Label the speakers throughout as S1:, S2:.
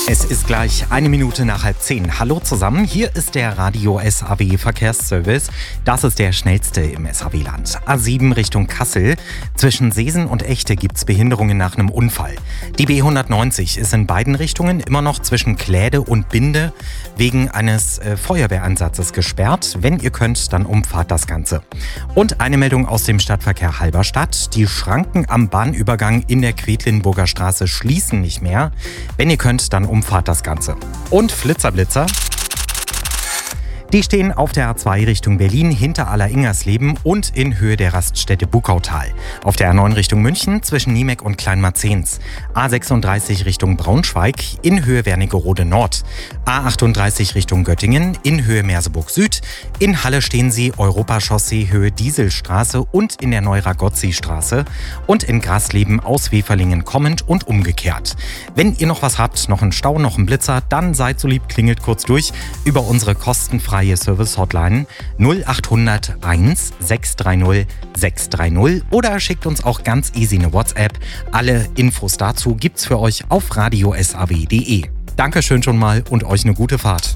S1: Es ist gleich 9:01. Hallo zusammen, hier ist der Radio SAW Verkehrsservice. Das ist der schnellste im SAW-Land. A7 Richtung Kassel. Zwischen Seesen und Echte gibt's Behinderungen nach einem Unfall. Die B190 ist in beiden Richtungen immer noch zwischen Kläde und Binde wegen eines Feuerwehreinsatzes gesperrt. Wenn ihr könnt, dann umfahrt das Ganze. Und eine Meldung aus dem Stadtverkehr Halberstadt. Die Schranken am Bahnübergang in der Quedlinburger Straße schließen nicht mehr. Wenn ihr könnt, dann umfahrt das Ganze. Und Flitzer-Blitzer. Die stehen auf der A2 Richtung Berlin hinter Aller-Ingersleben und in Höhe der Raststätte Buckautal. Auf der A9 Richtung München zwischen Niemek und Kleinmarzens. A36 Richtung Braunschweig in Höhe Wernigerode Nord. A38 Richtung Göttingen in Höhe Merseburg Süd. In Halle stehen sie Europachaussee Höhe Dieselstraße und in der Neuragozzi-Straße. Und in Grasleben aus Weferlingen kommend und umgekehrt. Wenn ihr noch was habt, noch einen Stau, noch einen Blitzer, dann seid so lieb, klingelt kurz durch über unsere kostenfreie Service-Hotline 0800 1 630 630 oder schickt uns auch ganz easy eine WhatsApp. Alle Infos dazu gibt's für euch auf radiosaw.de. Dankeschön schon mal und euch eine gute Fahrt.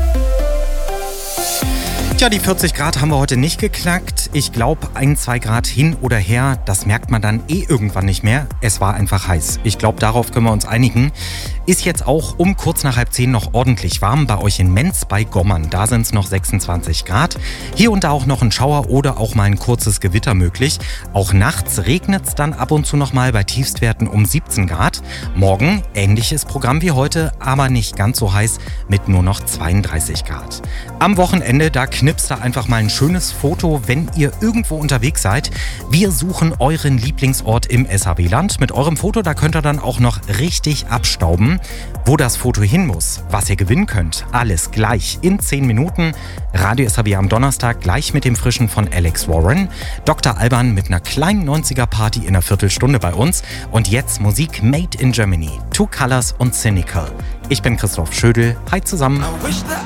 S1: Tja, die 40 Grad haben wir heute nicht geknackt. Ich glaube, 1-2 Grad hin oder her, das merkt man dann irgendwann nicht mehr. Es war einfach heiß. Ich glaube, darauf können wir uns einigen. Ist jetzt auch um kurz nach 9:30 noch ordentlich warm bei euch in Menz bei Gommern. Da sind es noch 26 Grad. Hier und da auch noch ein Schauer oder auch mal ein kurzes Gewitter möglich. Auch nachts regnet es dann ab und zu noch mal bei Tiefstwerten um 17 Grad. Morgen ähnliches Programm wie heute, aber nicht ganz so heiß mit nur noch 32 Grad. Am Wochenende, da knipst da einfach mal ein schönes Foto, wenn ihr irgendwo unterwegs seid. Wir suchen euren Lieblingsort im SAW-Land. Mit eurem Foto, da könnt ihr dann auch noch richtig abstauben. Wo das Foto hin muss, was ihr gewinnen könnt, alles gleich in 10 Minuten. Radio SAW am Donnerstag gleich mit dem Frischen von Alex Warren. Dr. Alban mit einer kleinen 90er-Party in einer Viertelstunde bei uns. Und jetzt Musik Made in Germany. Two Colors und Cynical. Ich bin Christoph Schödel. Hi zusammen.